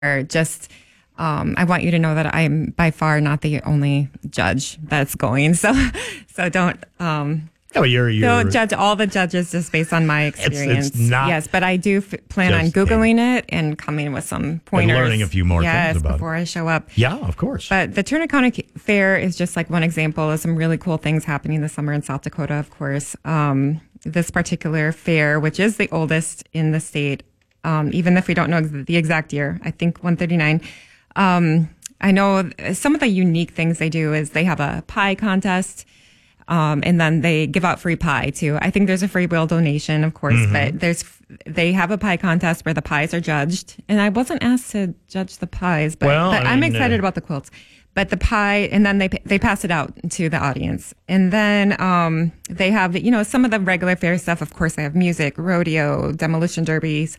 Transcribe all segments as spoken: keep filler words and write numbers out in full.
or just, um, I want you to know that I'm by far not the only judge that's going. So, so don't, um, Oh, you're, you're, don't judge all the judges just based on my experience. It's, it's not yes, but I do f- plan on Googling maybe. it and coming with some pointers. And learning a few more yes, things about before it. I show up. Yeah, of course. But the Turner County Fair is just like one example of some really cool things happening this summer in South Dakota, of course. Um, this particular fair, which is the oldest in the state, um, even if we don't know ex- the exact year, I think one thirty-nine. Um, I know some of the unique things they do is they have a pie contest. Um, and then they give out free pie too. I think there's a free will donation, of course, mm-hmm. but there's they have a pie contest where the pies are judged. And I wasn't asked to judge the pies, but, well, but I I'm mean, excited uh, about the quilts. But the pie, and then they they pass it out to the audience, and then um, they have you know some of the regular fair stuff. Of course, they have music, rodeo, demolition derbies.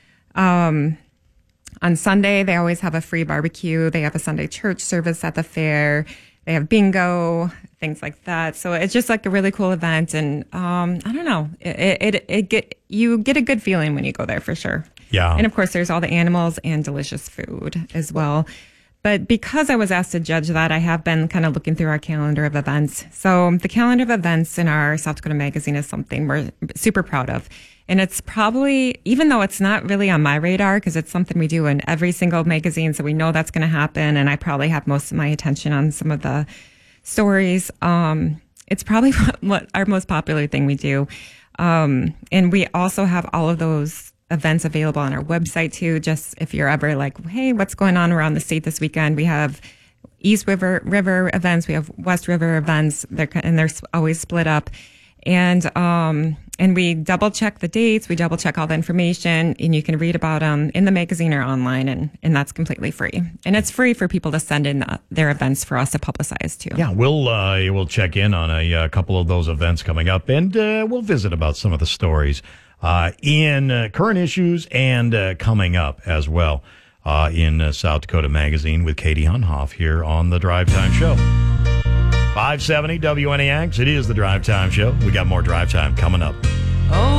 Um, on Sunday, they always have a free barbecue. They have a Sunday church service at the fair. They have bingo, things like that. So it's just like a really cool event. And um, I don't know, it, it, it get you get a good feeling when you go there for sure. Yeah. And of course, there's all the animals and delicious food as well. But because I was asked to judge that, I have been kind of looking through our calendar of events. So the calendar of events in our South Dakota Magazine is something we're super proud of. And it's probably, even though it's not really on my radar, because it's something we do in every single magazine, so we know that's going to happen, and I probably have most of my attention on some of the stories. Um, it's probably what our most popular thing we do. Um, and we also have all of those events available on our website too, just if you're ever like, hey, what's going on around the state this weekend? We have East River River events, we have West River events, they're, and they're always split up. And um, and we double check the dates, we double check all the information, and you can read about them in the magazine or online, and, and that's completely free. And it's free for people to send in the, their events for us to publicize too. Yeah, we'll uh, we'll check in on a, a couple of those events coming up, and uh, we'll visit about some of the stories uh, in uh, current issues and uh, coming up as well uh, in uh, South Dakota Magazine with Katie Hunhoff here on the Drive Time Show. five seventy W N E X. It is the Drive Time Show. We got more Drive Time coming up. Oh.